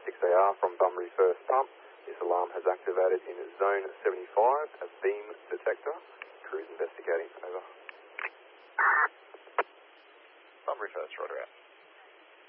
6AR from Bunbury First Pump. This alarm has activated in Zone 75, a beam detector. Crews investigating. Over. Bunbury First, roger out.